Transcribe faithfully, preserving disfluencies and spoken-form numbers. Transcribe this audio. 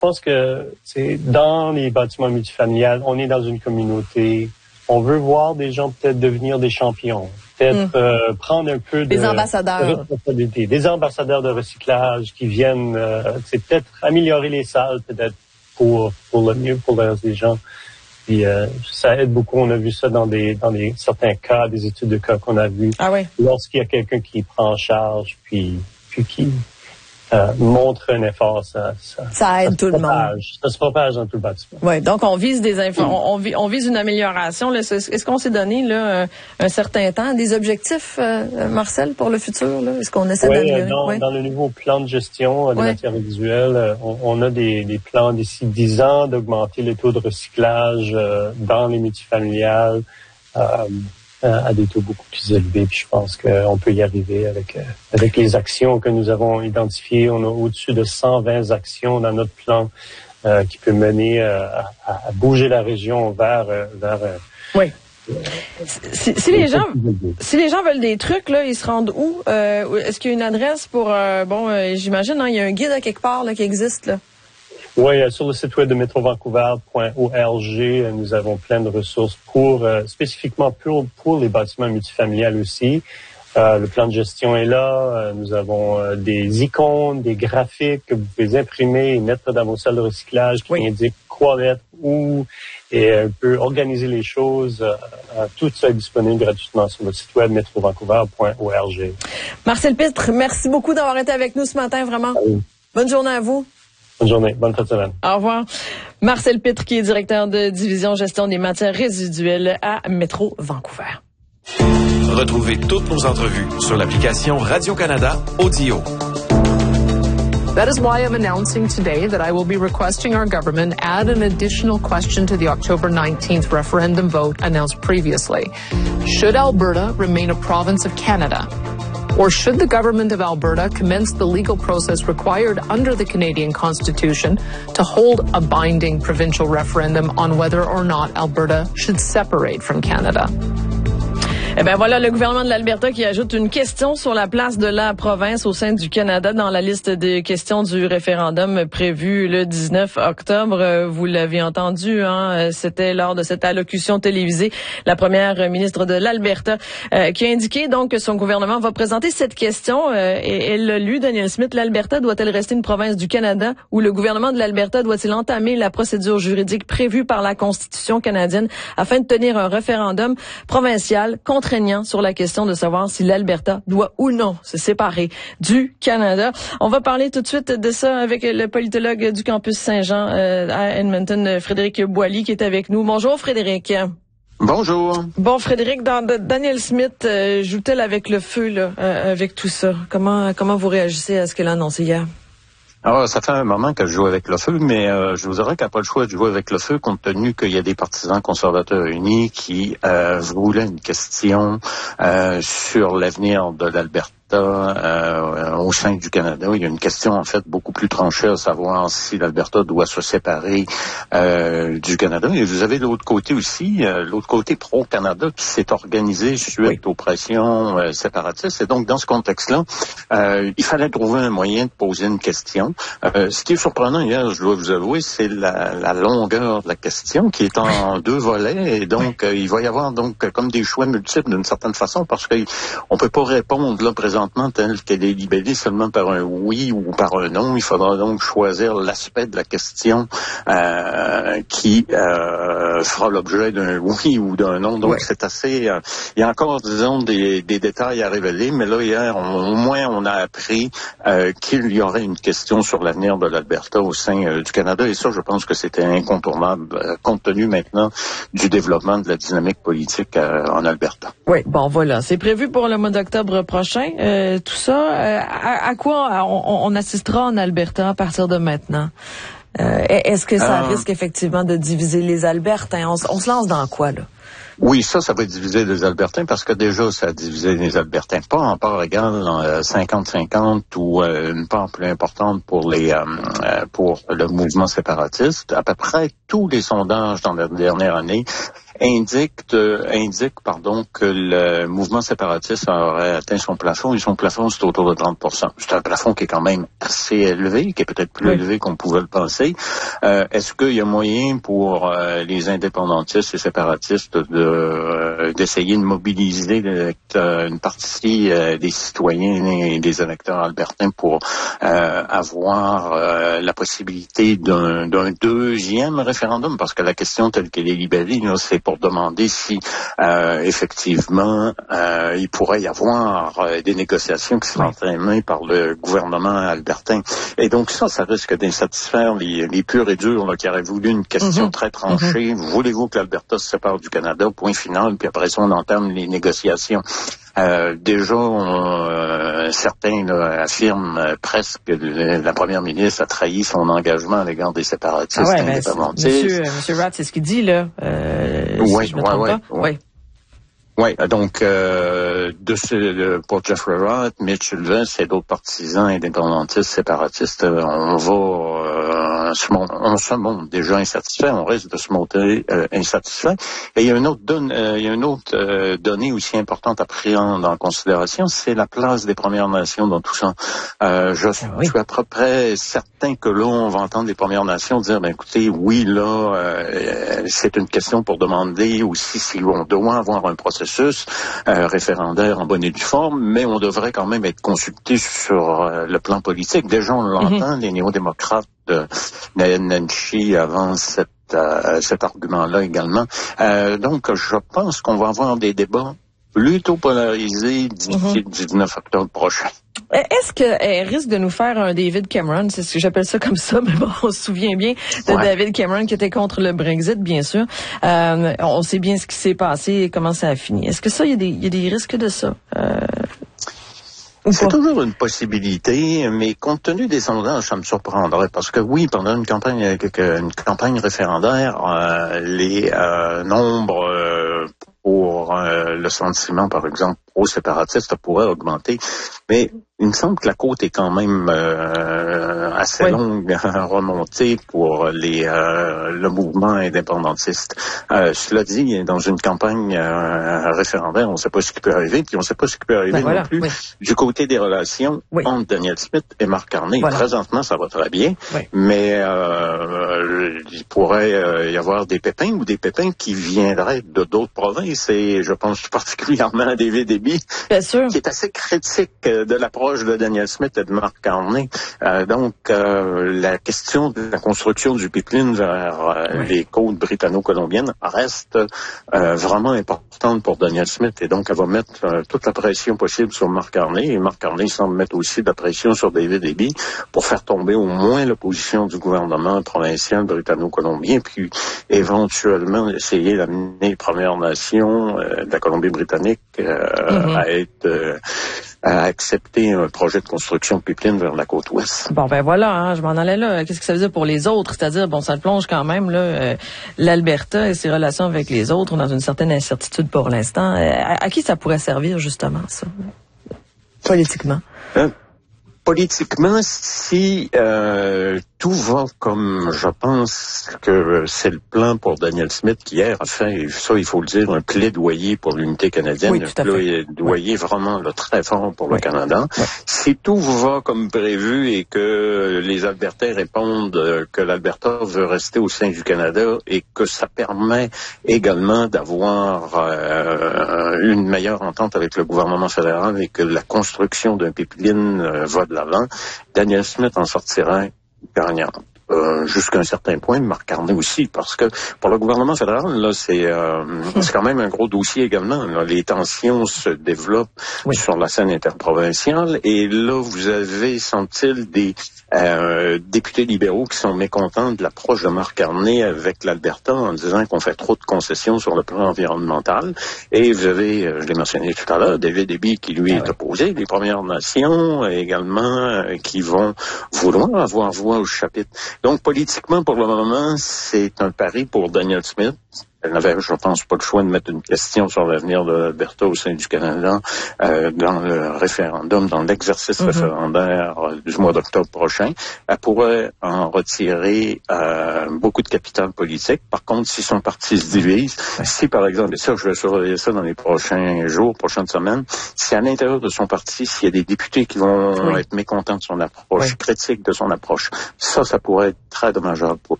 Je pense que c'est dans les bâtiments multifamiliales, on est dans une communauté. On veut voir des gens peut-être devenir des champions, peut-être mm. euh, prendre un peu de, des ambassadeurs. de responsabilité, des ambassadeurs de recyclage qui viennent, euh, c'est peut-être améliorer les salles, peut-être pour pour le mieux pour le reste des gens. Puis euh, ça aide beaucoup. On a vu ça dans des dans des certains cas, des études de cas qu'on a vues. Ah oui. Lorsqu'il y a quelqu'un qui prend en charge, puis puis qui Euh, montre un effort, ça, ça, ça aide ça tout le monde. Ça se propage dans tout le bâtiment. Oui, donc on vise des infos, on, on, vise, on vise une amélioration. Là. Est-ce qu'on s'est donné là un, un certain temps, des objectifs, euh, Marcel, pour le futur là? Est-ce qu'on essaie oui, d'améliorer? Dans, oui, dans le nouveau plan de gestion euh, des oui. matières résiduelles, euh, on, on a des, des plans d'ici dix ans d'augmenter le taux de recyclage euh, dans les multifamiliales. Euh, à des taux beaucoup plus élevés. Puis je pense qu'on peut y arriver avec euh, avec les actions que nous avons identifiées. On a au-dessus de cent vingt actions dans notre plan euh, qui peut mener euh, à, à bouger la région vers euh, vers. Euh, oui. Si, si les gens si les gens veulent des trucs là, ils se rendent où? Euh, est-ce qu'il y a une adresse pour euh, bon, euh, j'imagine, hein, il y a un guide à quelque part là qui existe là. Oui, sur le site web de métro vancouver point org, nous avons plein de ressources pour euh, spécifiquement pour, pour les bâtiments multifamiliales aussi. Euh, le plan de gestion est là. Euh, nous avons euh, des icônes, des graphiques que vous pouvez imprimer et mettre dans vos salles de recyclage qui oui. indiquent quoi mettre, où, et un peu organiser les choses. Euh, tout ça est disponible gratuitement sur le site web métro vancouver point org. Marcel Pitre, merci beaucoup d'avoir été avec nous ce matin, vraiment. Oui. Bonne journée à vous. Bonne journée. Bonne fin de semaine. Au revoir. Marcel Pitre, qui est directeur de division gestion des matières résiduelles à Métro Vancouver. Retrouvez toutes nos entrevues sur l'application Radio-Canada Audio. That is why I'm announcing today that I will be requesting our government add an additional question to the October nineteenth referendum vote announced previously. Should Alberta remain a province of Canada? Or should the government of Alberta commence the legal process required under the Canadian Constitution to hold a binding provincial referendum on whether or not Alberta should separate from Canada? Eh bien voilà, le gouvernement de l'Alberta qui ajoute une question sur la place de la province au sein du Canada dans la liste des questions du référendum prévu le dix-neuf octobre. Vous l'avez entendu, hein, c'était lors de cette allocution télévisée, la première ministre de l'Alberta euh, qui a indiqué donc que son gouvernement va présenter cette question euh, et elle l'a lu, Daniel Smith. L'Alberta doit-elle rester une province du Canada ou le gouvernement de l'Alberta doit-il entamer la procédure juridique prévue par la Constitution canadienne afin de tenir un référendum provincial contre contraignant sur la question de savoir si l'Alberta doit ou non se séparer du Canada. On va parler tout de suite de ça avec le politologue du campus Saint-Jean euh, à Edmonton, Frédéric Boily, qui est avec nous. Bonjour Frédéric. Bonjour. Bon Frédéric, dans, de, Daniel Smith euh, joue-t-elle avec le feu là, euh, avec tout ça? Comment comment vous réagissez à ce qu'elle a annoncé hier? Alors, ça fait un moment que je joue avec le feu, mais euh, je vous dirais qu'elle n'a pas le choix de jouer avec le feu, compte tenu qu'il y a des partisans conservateurs unis qui euh, voulaient une question euh, sur l'avenir de l'Alberta. Euh, au sein du Canada. Il y a une question en fait beaucoup plus tranchée à savoir si l'Alberta doit se séparer euh, du Canada. Et vous avez l'autre côté aussi, euh, l'autre côté pro-Canada qui s'est organisé suite oui. aux pressions euh, séparatistes. Et donc dans ce contexte-là, euh, il fallait trouver un moyen de poser une question. Euh, ce qui est surprenant hier, je dois vous avouer, c'est la, la longueur de la question qui est en deux volets. Et donc euh, il va y avoir donc comme des choix multiples d'une certaine façon parce qu'on peut pas répondre là présentement telle qu'elle est libellée seulement par un oui ou par un non. Il faudra donc choisir l'aspect de la question euh, qui euh, fera l'objet d'un oui ou d'un non. Donc, ouais. c'est assez... Euh, il y a encore, disons, des, des détails à révéler, mais là, hier, on, au moins, on a appris euh, qu'il y aurait une question sur l'avenir de l'Alberta au sein euh, du Canada. Et ça, je pense que c'était incontournable, euh, compte tenu maintenant du développement de la dynamique politique euh, en Alberta. Oui, bon, voilà. C'est prévu pour le mois d'octobre prochain. Euh, Euh, tout ça, euh, à, à quoi on, on assistera en Alberta à partir de maintenant? Euh, est-ce que ça euh, risque effectivement de diviser les Albertains? On, on se lance dans quoi, là? Oui, ça, ça va diviser les Albertains parce que déjà, ça a divisé les Albertains. Pas en part égale, euh, cinquante cinquante ou euh, une part plus importante pour les euh, pour le mouvement séparatiste. À peu près tous les sondages dans la dernière année indique, euh, indique pardon, que le mouvement séparatiste aurait atteint son plafond, et son plafond, c'est autour de trente pour cent. C'est un plafond qui est quand même assez élevé, qui est peut-être plus oui. élevé qu'on pouvait le penser. Euh, est-ce qu'il y a moyen pour euh, les indépendantistes et séparatistes de, euh, d'essayer de mobiliser euh, une partie euh, des citoyens et des électeurs albertains pour euh, avoir euh, la possibilité d'un, d'un deuxième référendum? Parce que la question telle qu'elle est libérée, là, c'est pour demander si euh, effectivement euh, il pourrait y avoir euh, des négociations qui seraient entraînées par le gouvernement albertain. Et donc ça, ça risque d'insatisfaire les, les purs et durs là, qui auraient voulu une question mm-hmm. très tranchée. Mm-hmm. Voulez-vous que l'Alberta se sépare du Canada? Point final. Puis après ça, on entame les négociations. Euh, déjà, on, euh, certains là, affirment euh, presque que le, la première ministre a trahi son engagement à l'égard des séparatistes ah ouais, indépendantistes. Monsieur, monsieur Rath, c'est ce qu'il dit, là. Euh, oui, si je me trompe oui, pas. oui. Oui. Oui, donc euh, de ce, pour Jeffrey Roth, Mitch Sylvestre et d'autres partisans indépendantistes, séparatistes, on va euh, se, on se montre déjà insatisfait, on risque de se montrer euh, insatisfait. Et il y a une autre donne, euh, il y a une autre euh, donnée aussi importante à prendre en considération, c'est la place des Premières Nations dans tout ça. Euh, je, ah oui. je suis à peu près certain que là, on va entendre les Premières Nations dire, ben écoutez, oui, là, euh, c'est une question pour demander aussi si on doit avoir un processus Euh, référendaire en bonne et due forme, mais on devrait quand même être consulté sur euh, le plan politique. Déjà, on l'entend, mm-hmm. les néo-démocrates de Nenshi avancent cette, euh, cet argument-là également. Euh, donc, je pense qu'on va avoir des débats plutôt polarisés d'ici mm-hmm. le dix-neuf octobre prochain. Est-ce qu'elle risque de nous faire un David Cameron? C'est ce que j'appelle ça comme ça, mais bon, on se souvient bien de ouais. David Cameron qui était contre le Brexit, bien sûr. Euh, on sait bien ce qui s'est passé et comment ça a fini. Est-ce que ça, il y a des, il y a des risques de ça? Euh... C'est toujours une possibilité, mais compte tenu des sondages, ça me surprendrait. Parce que oui, pendant une campagne, une campagne référendaire, euh, les euh, nombres euh, pour euh, le sentiment, par exemple, pro-séparatiste pourrait augmenter. Mais il me semble que la côte est quand même euh, assez oui. longue à remonter pour les euh, le mouvement indépendantiste. Euh, cela dit, dans une campagne euh, référendaire, on ne sait pas ce qui peut arriver, puis on ne sait pas ce qui peut arriver ben voilà, non plus. Oui. Du côté des relations oui. entre Danielle Smith et Mark Carney, voilà. présentement, ça va très bien, oui. mais euh, il pourrait euh, y avoir des pépins ou des pépins qui viendraient de d'autres provinces, et je pense particulièrement à David Eby, qui est assez critique de l'approche de Danielle Smith et de Mark Carney. Euh, donc, euh, la question de la construction du pipeline vers euh, oui. les côtes britanno-colombiennes reste euh, vraiment importante pour Danielle Smith, et donc elle va mettre euh, toute la pression possible sur Mark Carney, et Mark Carney semble mettre aussi de la pression sur David Eby pour faire tomber au moins l'opposition du gouvernement provincial britanno-colombien, puis éventuellement essayer d'amener les Premières Nations euh, de la Colombie-Britannique euh, mm-hmm. à être euh, à accepter un projet de construction de pipeline vers la côte ouest. Bon, ben voilà, hein, je m'en allais là. Qu'est-ce que ça veut dire pour les autres? C'est-à-dire, bon, ça le plonge quand même, là, euh, l'Alberta et ses relations avec les autres dans une certaine incertitude pour l'instant. Euh, à, à qui ça pourrait servir, justement, ça, politiquement? Euh, politiquement, si euh, tout va comme je pense que c'est le plan pour Danielle Smith, qui hier a fait, ça il faut le dire, un plaidoyer pour l'unité canadienne, oui, un plaidoyer oui. vraiment là, très fort pour oui. le Canada. Oui. Si tout va comme prévu et que les Albertais répondent que l'Alberta veut rester au sein du Canada et que ça permet également d'avoir euh, une meilleure entente avec le gouvernement fédéral et que la construction d'un pipeline euh, va de l'avant, Danielle Smith en sortira gagnante. Euh, jusqu'à un certain point, Mark Carney aussi, parce que pour le gouvernement fédéral, là, c'est euh, c'est quand même un gros dossier également. Là. Les tensions se développent oui. sur la scène interprovinciale, et là, vous avez, semble-t-il, des euh, députés libéraux qui sont mécontents de l'approche de Mark Carney avec l'Alberta en disant qu'on fait trop de concessions sur le plan environnemental. Et vous avez, je l'ai mentionné tout à l'heure, David Eby qui lui ah est ouais. opposé, les Premières Nations également euh, qui vont vouloir avoir voix au chapitre. Donc, politiquement, pour le moment, c'est un pari pour Danielle Smith. elle n'avait, je pense, pas le choix de mettre une question sur l'avenir de l'Alberta au sein du Canada euh, dans le référendum, dans l'exercice mm-hmm. référendaire euh, du mois d'octobre prochain. Elle pourrait en retirer euh, beaucoup de capital politique. Par contre, si son parti se divise, ouais. si par exemple, et ça, je vais surveiller ça dans les prochains jours, prochaines semaines, si à l'intérieur de son parti, s'il y a des députés qui vont oui. être mécontents de son approche, oui. critiques de son approche, ça, ça pourrait être très dommageable pour